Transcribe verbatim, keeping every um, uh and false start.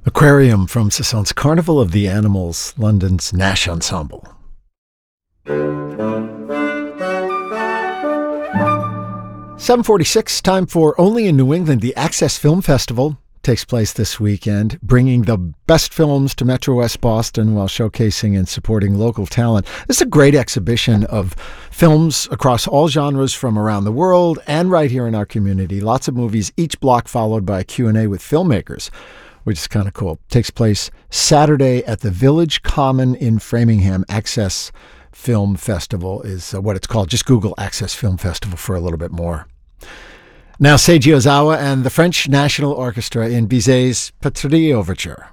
Aquarium from Saint-Saëns Carnival of the Animals, London's Nash Ensemble. seven forty-six, time for Only in New England. The Access Film Festival takes place this weekend, bringing the best films to Metro West Boston while showcasing and supporting local talent. This is a great exhibition of films across all genres from around the world and right here in our community. Lots of movies, each block followed by a Q and A with filmmakers, which is kind of cool. Takes place Saturday at the Village Common in Framingham. Access Film Festival is uh, what it's called. Just Google Access Film Festival for a little bit more. Now Seiji Ozawa and the French National Orchestra in Bizet's Patrie Overture.